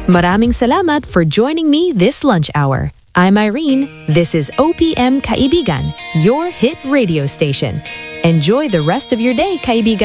Maraming salamat for joining me this lunch hour. I'm Irene. This is OPM Kaibigan, your hit radio station. Enjoy the rest of your day, Kaibigan.